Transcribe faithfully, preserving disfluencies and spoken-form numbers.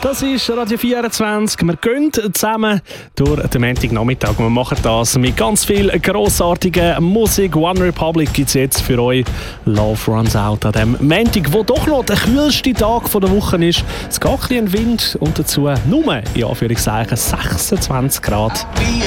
Das ist Radio vierundzwanzig. Wir gehen zusammen durch den Montagnachmittag. Wir machen das mit ganz viel grossartiger Musik. One Republic gibt es jetzt für euch. Love Runs Out an dem Montag, wo doch noch der kühlste Tag der Woche ist. Es geht ein bisschen Wind und dazu nur, in Anführungszeichen, sechsundzwanzig Grad.